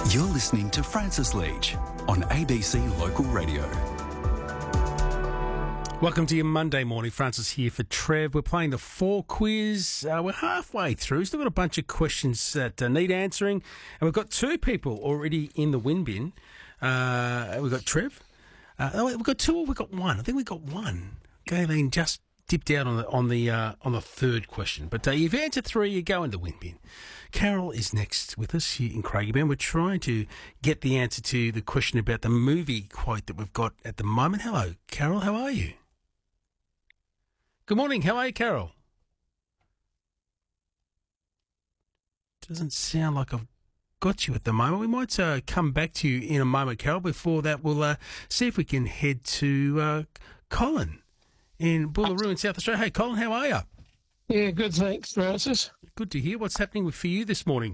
You're listening to Francis Leach on ABC Local Radio. Welcome to your Monday morning. Francis here for Trev. We're playing the 4 quiz. We're halfway through. Still got a bunch of questions that need answering. And we've got 2 people already in the win bin. We've got Trev. We've got 2 or we've got 1. I think we've got 1. Galen just dipped out on the third question. But you've answered 3, you go in the win bin. Carol is next with us here in Craigieburn. We're trying to get the answer to the question about the movie quote that we've got at the moment. Hello, Carol. How are you? Good morning. How are you, Carol? Doesn't sound like I've got you at the moment. We might come back to you in a moment, Carol. Before that, we'll see if we can head to Colin in Boolaroo in South Australia. Hey, Colin, how are you? Yeah, good, thanks, Francis. Good to hear. What's happening for you this morning?